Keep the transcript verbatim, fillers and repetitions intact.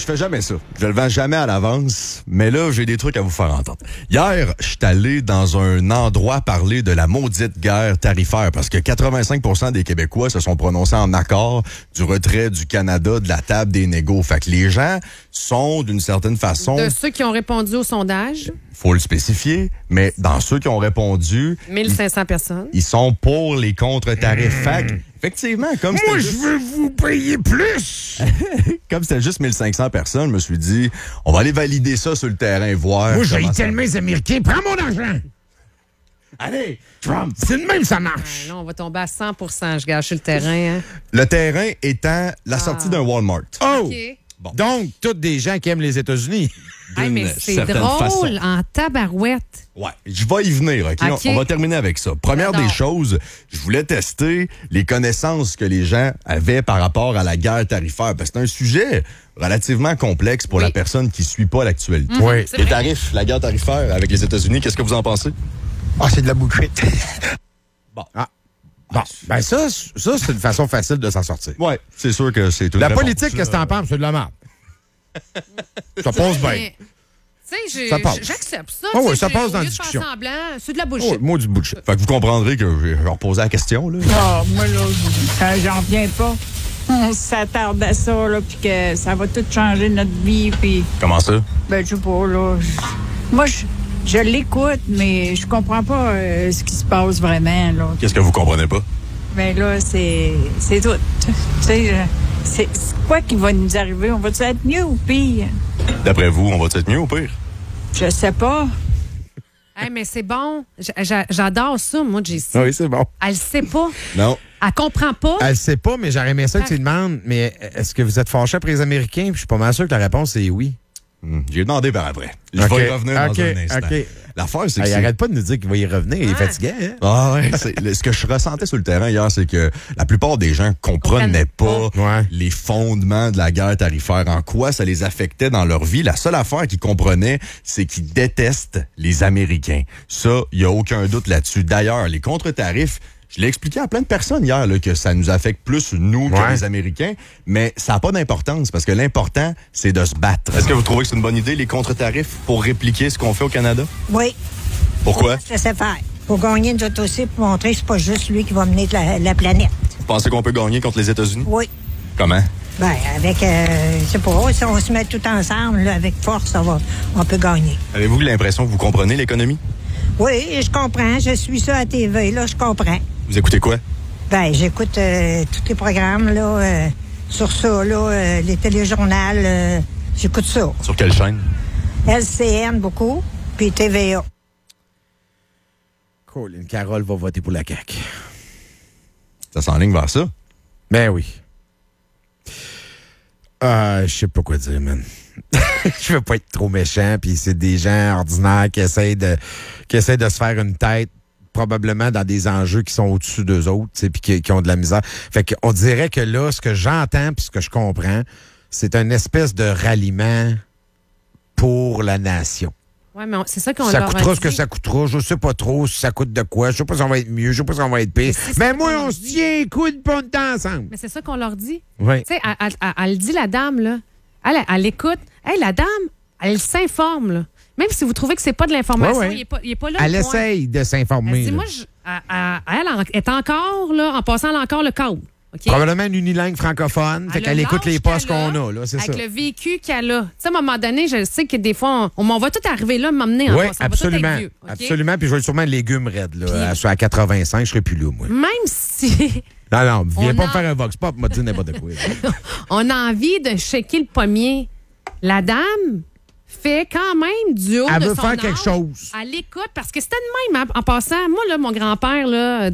je fais jamais ça. Je le vends jamais à l'avance, mais là, j'ai des trucs à vous faire entendre. Hier, je suis allé dans un endroit parler de la maudite guerre tarifaire parce que quatre-vingt-cinq pour cent des Québécois se sont prononcés en accord du retrait du Canada de la table des négos. Fait que les gens sont, d'une certaine façon... De ceux qui ont répondu au sondage. Faut le spécifier, mais dans ceux qui ont répondu... mille cinq cents personnes. Ils sont pour les contre-tarifs. Mmh. Fait effectivement, comme Moi, juste... je veux vous payer plus! Comme c'était juste mille cinq cents personnes, je me suis dit, on va aller valider ça sur le terrain, voir... Moi, j'ai ça... tellement les Américains. Prends mon argent! Allez, Trump, c'est de même ça marche. Ah, là, on va tomber à cent pour cent, je gâche le terrain. Hein. Le terrain étant la sortie ah. d'un Walmart. Oh! Okay. Bon. Donc, toutes des gens qui aiment les États-Unis. Hey, mais c'est drôle façon. En tabarouette. Ouais, je vais y venir, OK? okay. On va terminer avec ça. Première J'adore. des choses, je voulais tester les connaissances que les gens avaient par rapport à la guerre tarifaire. Parce que c'est un sujet relativement complexe pour oui. la personne qui ne suit pas l'actualité. Mmh, oui. Les tarifs, la guerre tarifaire avec les États-Unis, qu'est-ce que vous en pensez? Ah, c'est de la bullshit. Bon. Ah. Bon, ben ça, ça c'est une façon facile de s'en sortir. Oui, c'est sûr que c'est tout. La politique, qu'est-ce que t'en penses? C'est de la merde. Ça passe bien. Tu sais, j'accepte ça. Oh oui, ça passe dans la discussion. C'est de la bullshit. Oh, moi, du bullshit. Fait que vous comprendrez que je vais reposer la question, là. Ah, moi, là, j'en reviens pas. On s'attarde à ça, là, puis que ça va tout changer notre vie, puis... Comment ça? Ben, je sais pas, là. Moi, je... Je l'écoute, mais je comprends pas euh, ce qui se passe vraiment, là. Qu'est-ce que vous comprenez pas? Ben là, c'est c'est tout. Tu sais, c'est quoi qui va nous arriver? On va-tu être mieux ou pire? D'après vous, on va-tu être mieux ou pire? Je sais pas. Hey, mais c'est bon. J'adore ça, moi, Jessie. Oui, c'est bon. Elle sait pas. Non. Elle comprend pas. Elle sait pas, mais j'aurais aimé ça que tu demandes, mais est-ce que vous êtes fâché après les Américains? Puis je suis pas mal sûr que la réponse est oui. Mmh. J'ai demandé par après. Je okay. vais y revenir okay. dans un instant. Okay. L'affaire, c'est que. Ah, il arrête pas de nous dire qu'il va y revenir. Il est fatigué. Hein? Ah ouais. Ce que je ressentais sur le terrain hier, c'est que la plupart des gens comprenaient pas ouais. les fondements de la guerre tarifaire, en quoi ça les affectait dans leur vie. La seule affaire qu'ils comprenaient, c'est qu'ils détestent les Américains. Ça, il n'y a aucun doute là-dessus. D'ailleurs, les contre-tarifs, je l'ai expliqué à plein de personnes hier là, que ça nous affecte plus nous que ouais. les Américains, mais ça n'a pas d'importance parce que l'important, c'est de se battre. Est-ce que vous trouvez que c'est une bonne idée, les contre-tarifs, pour répliquer ce qu'on fait au Canada? Oui. Pourquoi? Ça sait faire. Pour gagner nous autres aussi, pour montrer que c'est pas juste lui qui va mener la, la planète. Vous pensez qu'on peut gagner contre les États-Unis? Oui. Comment? Ben, avec, euh, je sais pas, si on se met tout ensemble, là, avec force, ça va, on peut gagner. Avez-vous l'impression que vous comprenez l'économie? Oui, je comprends. Je suis ça à T V, là, je comprends. Vous écoutez quoi? Ben, j'écoute euh, tous les programmes, là, euh, sur ça, là, euh, les téléjournaux, euh, j'écoute ça. Sur quelle chaîne? L C N, beaucoup, puis T V A. Colin, Carole va voter pour la C A Q. Ça s'enligne vers ça? Ben oui. Euh, je sais pas quoi dire, man. Je veux pas être trop méchant, puis c'est des gens ordinaires qui essayent de, qui essayent de se faire une tête probablement dans des enjeux qui sont au-dessus d'eux autres, puis qui, qui ont de la misère. Fait qu'on dirait que là, ce que j'entends puis ce que je comprends, c'est une espèce de ralliement pour la nation. Oui, mais c'est ça qu'on Ça leur coûtera a ce que dit. ça coûtera. Je sais pas trop si ça coûte de quoi. Je sais pas si on va être mieux. Je sais pas si on va être pire. Mais, mais moi, on se tient les coudes pis on est ensemble. Mais c'est ça qu'on leur dit. Oui. Tu sais, elle, elle, elle, elle dit, la dame, là. Elle, elle, elle écoute. Hey, la dame, elle s'informe, là. Même si vous trouvez que c'est pas de l'information, ouais, ouais. il n'est pas, il est pas là. Elle essaye de s'informer. Elle dit, moi, je, elle, elle, elle est encore, là, en passant, elle a encore le câble. Okay? Probablement une unilingue francophone. Fait qu'elle écoute les postes qu'on a, là, c'est ça. Avec le vécu qu'elle a. Tu sais, à un moment donné, je sais que des fois, on, on va tout arriver là, m'emmener en oui, passant. absolument. On va tout être vieux, okay? Absolument. Puis je vais sûrement un légume raide, là. Puis, à quatre-vingt-cinq, je serai plus là, moi. Même si. Non, non, viens on pas a... me faire un vox pop, m'a dit n'importe quoi. On a envie de shaker le pommier. La dame fait quand même du haut Elle de veut son faire âge. quelque chose. Elle écoute parce que c'était de même, en passant. Moi, là, mon grand-père, là,